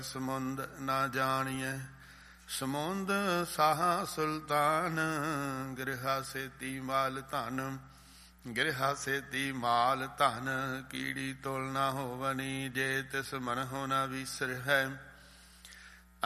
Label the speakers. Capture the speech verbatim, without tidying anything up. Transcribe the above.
Speaker 1: ਸਮੁੰਦ ਨਾ ਜਾਣੀਐ, ਸਮੁੰਦ ਸਾਹਾ ਸੁਲਤਾਨ। ਗਿਰਹਾ ਸੇਤੀ ਮਾਲ ਧਨ, ਗਿਰਹਾ ਸੇਤੀ ਮਾਲ ਧਨ। ਕੀੜੀ ਤੋਲ ਨਾ ਹੋਵਨੀ, ਜੇ ਤਿਸ ਮਨਹੁ ਨਾ ਵੀਸਰ ਹੈ।